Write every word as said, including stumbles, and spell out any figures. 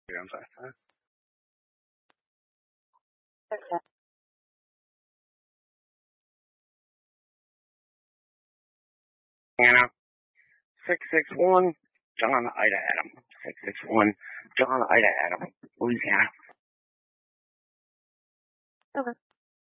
I'm sorry. Huh? Okay. Anna, six six one, John Ida Adam. six six one, John Ida Adam, Louisiana. Okay.